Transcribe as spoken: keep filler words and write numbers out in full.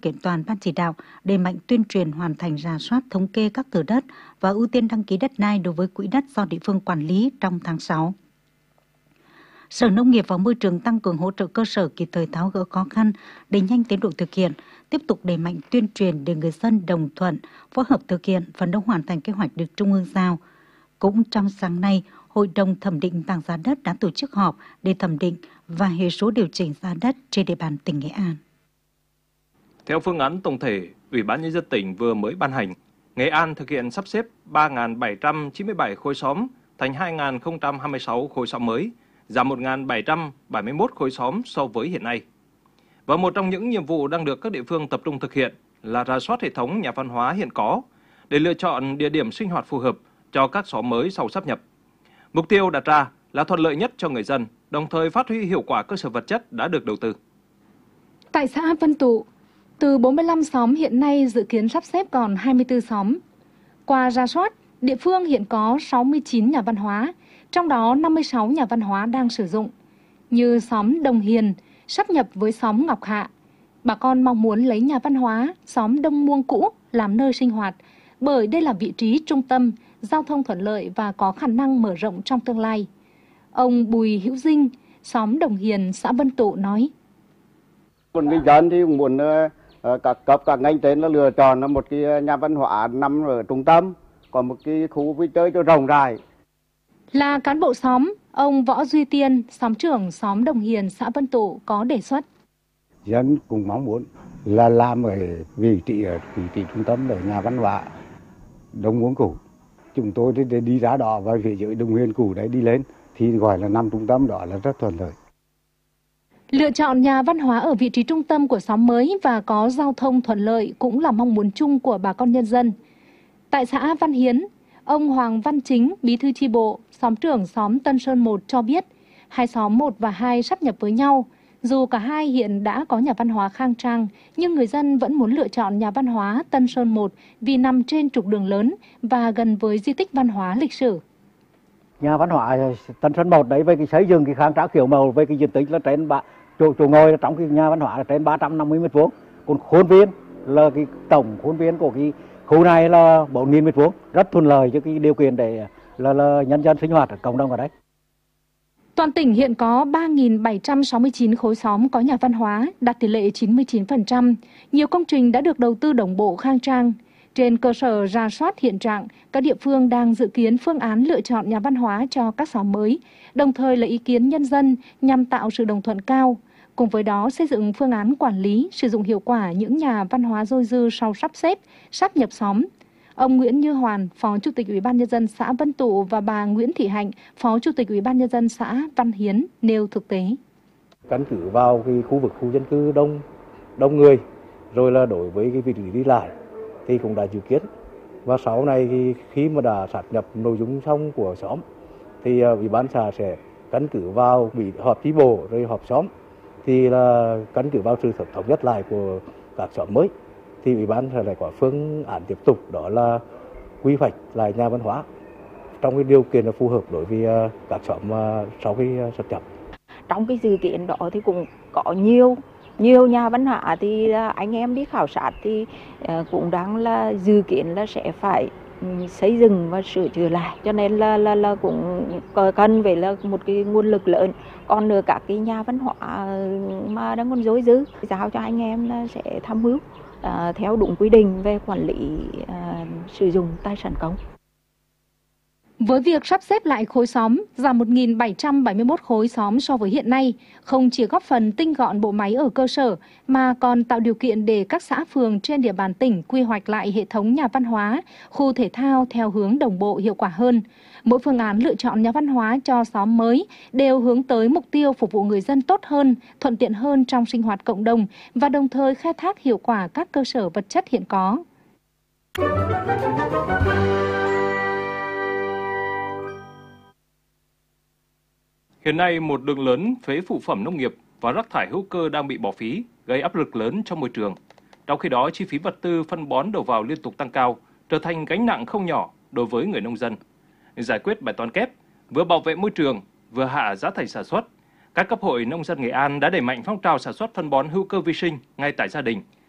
kiện toàn Ban chỉ đạo đẩy mạnh tuyên truyền hoàn thành rà soát thống kê các thửa đất và ưu tiên đăng ký đất đai đối với quỹ đất do địa phương quản lý trong tháng sáu. Sở Nông nghiệp và Môi trường tăng cường hỗ trợ cơ sở kịp thời tháo gỡ khó khăn, đẩy nhanh tiến độ thực hiện, tiếp tục đẩy mạnh tuyên truyền để người dân đồng thuận, phối hợp thực hiện, phấn đấu hoàn thành kế hoạch được Trung ương giao. Cũng trong sáng nay, Hội đồng thẩm định bảng giá đất đã tổ chức họp để thẩm định và hệ số điều chỉnh giá đất trên địa bàn tỉnh Nghệ An. Theo phương án tổng thể, Ủy ban Nhân dân tỉnh vừa mới ban hành, Nghệ An thực hiện sắp xếp ba nghìn bảy trăm chín mươi bảy khối xóm thành hai nghìn không trăm hai mươi sáu khối xóm mới, giảm một nghìn bảy trăm bảy mươi mốt khối xóm so với hiện nay. Và một trong những nhiệm vụ đang được các địa phương tập trung thực hiện là rà soát hệ thống nhà văn hóa hiện có để lựa chọn địa điểm sinh hoạt phù hợp cho các xóm mới sau sáp nhập. Mục tiêu đặt ra là thuận lợi nhất cho người dân, đồng thời phát huy hiệu quả cơ sở vật chất đã được đầu tư. Tại xã Vân Tụ, từ bốn mươi lăm xóm hiện nay dự kiến sắp xếp còn hai mươi tư xóm. Qua rà soát, địa phương hiện có sáu mươi chín nhà văn hóa, trong đó năm mươi sáu nhà văn hóa đang sử dụng, như xóm Đồng Hiền, sáp nhập với xóm Ngọc Hạ. Bà con mong muốn lấy nhà văn hóa, xóm Đông Muông cũ làm nơi sinh hoạt, bởi đây là vị trí trung tâm, giao thông thuận lợi và có khả năng mở rộng trong tương lai. Ông Bùi Hữu Dinh, xóm Đồng Hiền, xã Vân Tụ nói. Một người dân thì muốn uh, các cấp, các ngành trên là lựa chọn là một cái nhà văn hóa nằm ở trung tâm, còn một cái khu vui chơi cho rộng rãi. Là cán bộ xóm, ông Võ Duy Tiên, xóm trưởng xóm Đồng Hiền, xã Vân Tụ có đề xuất. Dân cũng mong muốn là làm ở vị trí ở vị trí trung tâm ở nhà văn hóa Đông Muông cũ. Chúng tôi đi, đi ra đó và phía dưới Đồng Hiền cũ đấy đi lên thì gọi là nằm trung tâm, đó là rất thuận lợi. Lựa chọn nhà văn hóa ở vị trí trung tâm của xóm mới và có giao thông thuận lợi cũng là mong muốn chung của bà con nhân dân. Tại xã Văn Hiến, ông Hoàng Văn Chính, bí thư chi bộ, xóm trưởng xóm Tân Sơn một cho biết, hai xóm một và hai sáp nhập với nhau. Dù cả hai hiện đã có nhà văn hóa khang trang, nhưng người dân vẫn muốn lựa chọn nhà văn hóa Tân Sơn một vì nằm trên trục đường lớn và gần với di tích văn hóa lịch sử. Nhà văn hóa Tân Sơn một đấy với cái xây dựng cái khang trang kiểu màu với cái diện tích là trên ba chỗ, chỗ ngồi trong cái nhà văn hóa là trên ba trăm năm mươi mét vuông, còn khuôn viên là cái tổng khuôn viên của cái khu này là bốn nghìn mét vuông, rất thuận lợi cho cái điều kiện để là, là nhân dân sinh hoạt ở cộng đồng ở đấy. Toàn tỉnh hiện có ba nghìn bảy trăm sáu mươi chín khối xóm có nhà văn hóa, đạt tỷ lệ chín mươi chín phần trăm. Nhiều công trình đã được đầu tư đồng bộ khang trang. Trên cơ sở rà soát hiện trạng, các địa phương đang dự kiến phương án lựa chọn nhà văn hóa cho các xóm mới, đồng thời lấy ý kiến nhân dân nhằm tạo sự đồng thuận cao. Cùng với đó xây dựng phương án quản lý, sử dụng hiệu quả những nhà văn hóa dôi dư sau sắp xếp, sáp nhập xóm. Ông Nguyễn Như Hoàn, Phó Chủ tịch Ủy ban Nhân dân xã Vân Tụ và bà Nguyễn Thị Hạnh, Phó Chủ tịch Ủy ban Nhân dân xã Văn Hiến nêu thực tế. Căn cứ vào cái khu vực khu dân cư đông đông người, rồi là đối với cái vị trí đi lại thì cũng đã dự kiến. Và sau này thì khi mà đã sát nhập nội dung xong của xóm thì Ủy ban xã sẽ căn cứ vào bị họp chi bộ rồi họp xóm thì là căn cứ vào sự thống nhất lại của các xóm mới thì Ủy ban sẽ lại có phương án tiếp tục, đó là quy hoạch lại nhà văn hóa trong cái điều kiện là phù hợp đối với các xóm sau khi sáp nhập. Trong cái dự kiến đó thì cũng có nhiều nhiều nhà văn hóa thì anh em đi khảo sát thì cũng đang là dự kiến là sẽ phải xây dựng và sửa chữa lại, cho nên là là là cũng cần phải là một cái nguồn lực lớn. Còn nữa các cái nhà văn hóa mà đang còn dối dư giao cho anh em là sẽ tham mưu uh, theo đúng quy định về quản lý uh, sử dụng tài sản công. Với việc sắp xếp lại khối xóm, giảm một nghìn bảy trăm bảy mươi mốt khối xóm so với hiện nay, không chỉ góp phần tinh gọn bộ máy ở cơ sở, mà còn tạo điều kiện để các xã phường trên địa bàn tỉnh quy hoạch lại hệ thống nhà văn hóa, khu thể thao theo hướng đồng bộ hiệu quả hơn. Mỗi phương án lựa chọn nhà văn hóa cho xóm mới đều hướng tới mục tiêu phục vụ người dân tốt hơn, thuận tiện hơn trong sinh hoạt cộng đồng và đồng thời khai thác hiệu quả các cơ sở vật chất hiện có. Hiện nay, một lượng lớn phế phụ phẩm nông nghiệp và rác thải hữu cơ đang bị bỏ phí, gây áp lực lớn cho môi trường. Trong khi đó, chi phí vật tư phân bón đầu vào liên tục tăng cao, trở thành gánh nặng không nhỏ đối với người nông dân. Giải quyết bài toán kép, vừa bảo vệ môi trường, vừa hạ giá thành sản xuất, các cấp hội nông dân Nghệ An đã đẩy mạnh phong trào sản xuất phân bón hữu cơ vi sinh ngay tại gia đình,